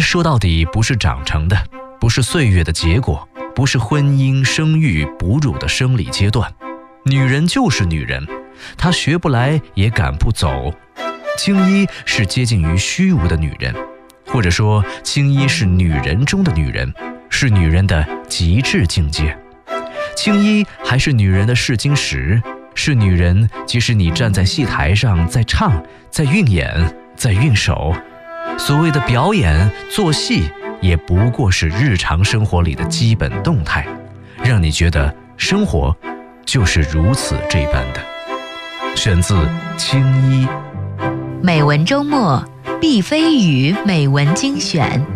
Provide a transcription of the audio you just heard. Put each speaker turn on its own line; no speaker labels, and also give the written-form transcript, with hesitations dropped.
说到底不是长成的，不是岁月的结果，不是婚姻、生育、哺乳的生理阶段。女人就是女人，她学不来也赶不走。青衣是接近于虚无的女人，或者说青衣是女人中的女人，是女人的极致境界。青衣还是女人的试金石，是女人即使你站在戏台上在唱，在运演，在运手，所谓的表演做戏也不过是日常生活里的基本动态，让你觉得生活就是如此这般的。选自青衣。
美文周末，毕飞宇美文精选。